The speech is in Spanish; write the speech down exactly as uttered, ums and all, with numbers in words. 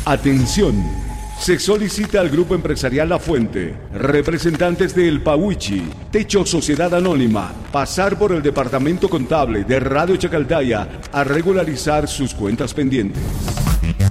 Atención. Se solicita al Grupo Empresarial La Fuente, representantes de El Pauichi, Techo Sociedad Anónima, pasar por el Departamento Contable de Radio Chacaltaya a regularizar sus cuentas pendientes.